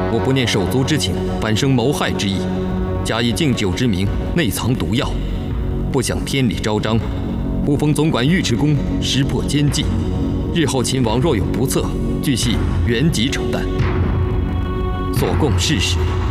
我不念手足之情，反生谋害之意，假以敬酒之名内藏毒药，不想天理昭彰，不逢总管尉迟恭识破奸计，日后秦王若有不测，俱系原籍承担。所供事实，